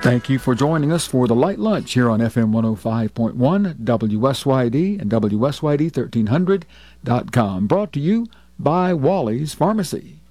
Thank you for joining us for the Light Lunch here on FM 105.1, WSYD, and WSYD1300.com. Brought to you by Wally's Pharmacy.